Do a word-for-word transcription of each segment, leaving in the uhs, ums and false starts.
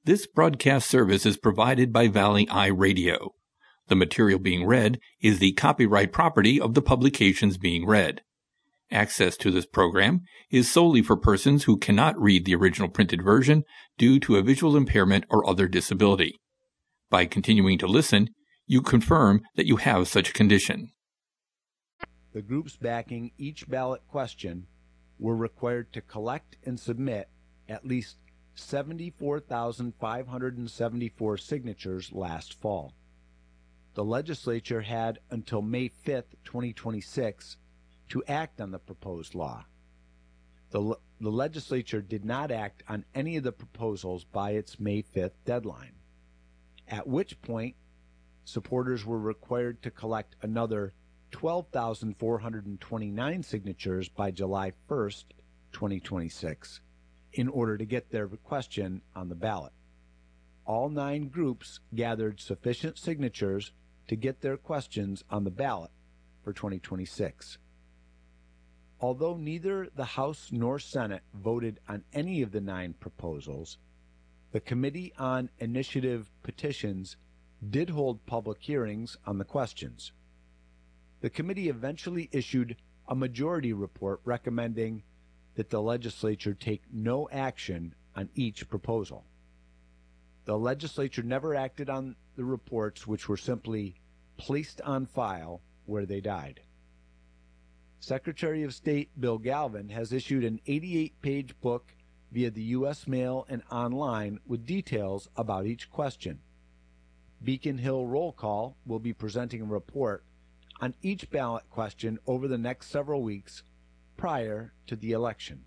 This broadcast service is provided by Valley Eye Radio. The material being read is the copyright property of the publications being read. Access to this program is solely for persons who cannot read the original printed version due to a visual impairment or other disability. By continuing to listen, you confirm that you have such a condition. The groups backing each ballot question were required to collect and submit at least seventy-four thousand five hundred seventy-four signatures last fall. The legislature had until May fifth, twenty twenty-six to act on the proposed law. The, the legislature did not act on any of the proposals by its May fifth deadline, at which point supporters were required to collect another twelve thousand four hundred twenty-nine signatures by July first, twenty twenty-six, in order to get their question on the ballot. All nine groups gathered sufficient signatures to get their questions on the ballot for twenty twenty-six. Although neither the House nor Senate voted on any of the nine proposals, the Committee on Initiative Petitions did hold public hearings on the questions. The committee eventually issued a majority report recommending that the legislature take no action on each proposal. The legislature never acted on the reports, which were simply placed on file where they died. Secretary of State Bill Galvin has issued an eighty-eight page book via the U S mail and online with details about each question. Beacon Hill Roll Call will be presenting a report on each ballot question over the next several weeks prior to the election.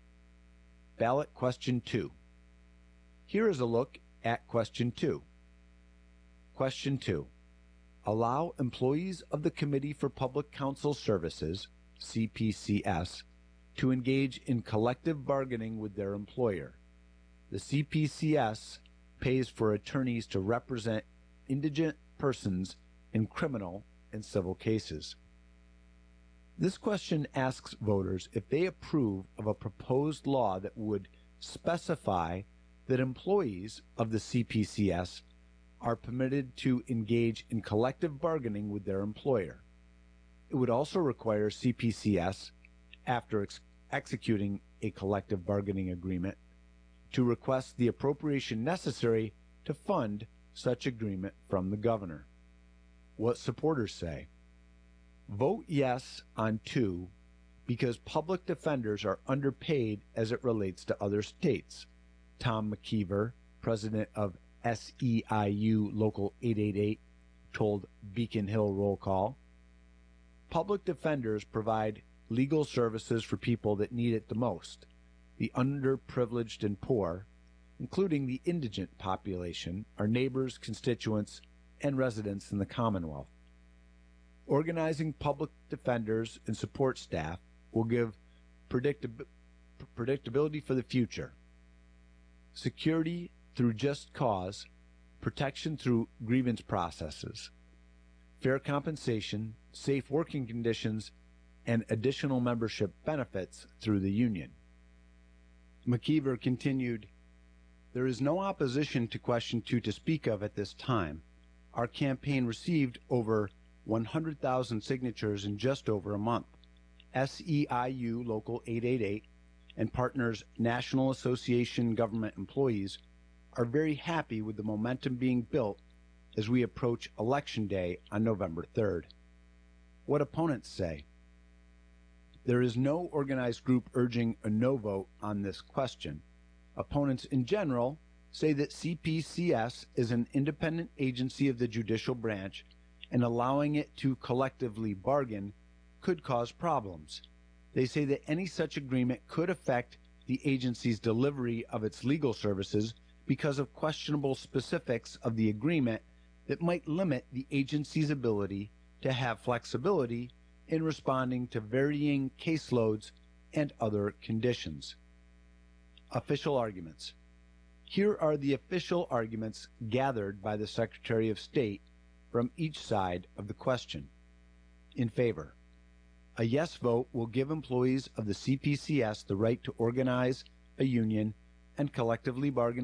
Ballot Question two. Here is a look at Question two. Question two. Allow employees of the Committee for Public Counsel Services, C P C S, to engage in collective bargaining with their employer. The C P C S pays for attorneys to represent indigent persons in criminal and civil cases. This question asks voters if they approve of a proposed law that would specify that employees of the C P C S are permitted to engage in collective bargaining with their employer. It would also require C P C S, after ex- executing a collective bargaining agreement, to request the appropriation necessary to fund such agreement from the governor. What supporters say: vote yes on two because public defenders are underpaid as it relates to other states. Tom McKeever, president of S E I U Local eight eight eight, told Beacon Hill Roll Call. Public defenders provide legal services for people that need it the most, the underprivileged and poor, including the indigent population, our neighbors, constituents, and residents in the Commonwealth. Organizing public defenders and support staff will give predictab- predictability for the future, security through just cause, protection through grievance processes, fair compensation, safe working conditions, and additional membership benefits through the union. McKeever continued, there is no opposition to question two to speak of at this time. Our campaign received over one hundred thousand signatures in just over a month. S E I U Local eight eight eight and partners National Association Government Employees are very happy with the momentum being built as we approach Election Day on November third. What opponents say: there is no organized group urging a no vote on this question. Opponents in general say that C P C S is an independent agency of the judicial branch, and allowing it to collectively bargain could cause problems. They say that any such agreement could affect the agency's delivery of its legal services because of questionable specifics of the agreement that might limit the agency's ability to have flexibility in responding to varying caseloads and other conditions. Official arguments. Here are the official arguments gathered by the Secretary of State from each side of the question. In favor: a yes vote will give employees of the C P C S the right to organize a union and collectively bargain